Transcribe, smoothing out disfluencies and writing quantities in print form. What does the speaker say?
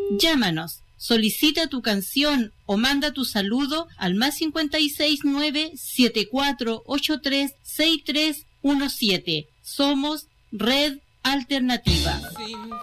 Llámanos, solicita tu canción o manda tu saludo al +56 9 7483 6317. Somos Red Alternativa.